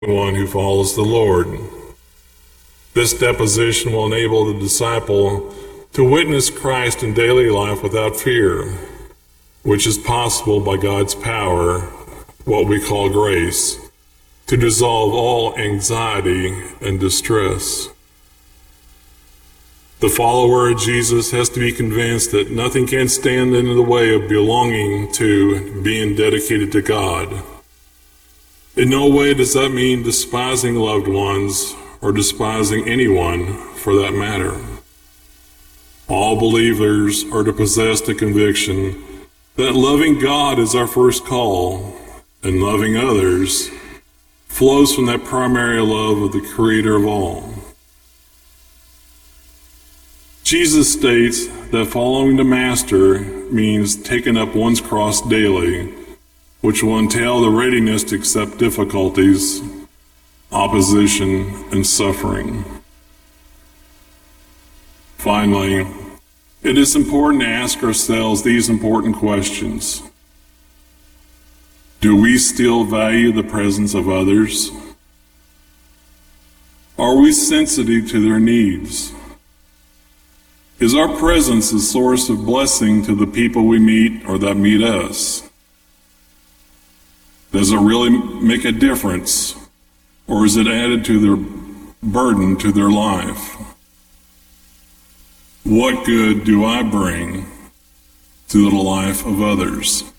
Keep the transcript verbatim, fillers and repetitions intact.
one who follows the Lord. This deposition will enable the disciple to witness Christ in daily life without fear, which is possible by God's power, what we call grace, to dissolve all anxiety and distress. The follower of Jesus has to be convinced that nothing can stand in the way of belonging to, being dedicated to God. In no way does that mean despising loved ones or despising anyone for that matter. All believers are to possess the conviction that loving God is our first call, and loving others flows from that primary love of the Creator of all. Jesus states that following the Master means taking up one's cross daily, which will entail the readiness to accept difficulties, opposition, and suffering. Finally, it is important to ask ourselves these important questions. Do we still value the presence of others? Are we sensitive to their needs? Is our presence a source of blessing to the people we meet or that meet us? Does it really make a difference, or is it added to their burden to their life? What good do I bring to the life of others?